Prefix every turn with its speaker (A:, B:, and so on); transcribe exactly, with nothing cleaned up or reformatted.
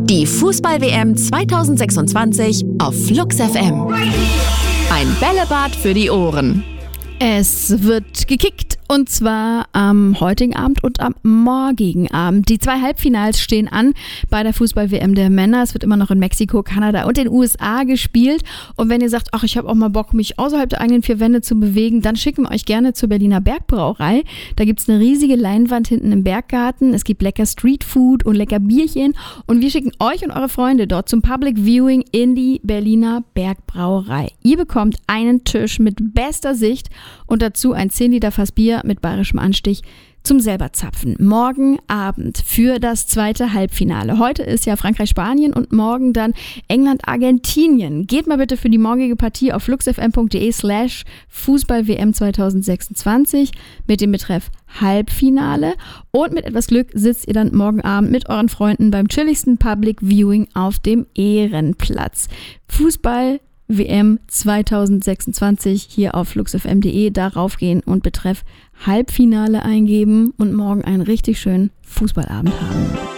A: Die Fußball-W M zwanzig sechsundzwanzig auf Flux F M. Ein Bällebad für die Ohren.
B: Es wird gekickt und zwar am heutigen Abend und am morgigen Abend. Die zwei Halbfinals stehen an bei der Fußball-W M der Männer. Es wird immer noch in Mexiko, Kanada und den U S A gespielt. Und wenn ihr sagt, ach, ich habe auch mal Bock, mich außerhalb der eigenen vier Wände zu bewegen, dann schicken wir euch gerne zur Berliner Bergbrauerei. Da gibt es eine riesige Leinwand hinten im Berggarten. Es gibt lecker Streetfood und lecker Bierchen. Und wir schicken euch und eure Freunde dort zum Public Viewing in die Berliner Bergbrauerei. Ihr bekommt einen Tisch mit bester Sicht und dazu ein zehn Liter Fass Bier mit bayerischem Anstich zum selber zapfen. Morgen Abend für das zweite Halbfinale. Heute ist ja Frankreich-Spanien und morgen dann England-Argentinien. Geht mal bitte für die morgige Partie auf fluxfm.de slash Fußball-W M zwanzig sechsundzwanzig mit dem Betreff Halbfinale. Und mit etwas Glück sitzt ihr dann morgen Abend mit euren Freunden beim chilligsten Public Viewing auf dem Ehrenplatz. Fußball W M zwanzig sechsundzwanzig hier auf fluxfm punkt de, darauf gehen und Betreff Halbfinale eingeben und morgen einen richtig schönen Fußballabend haben.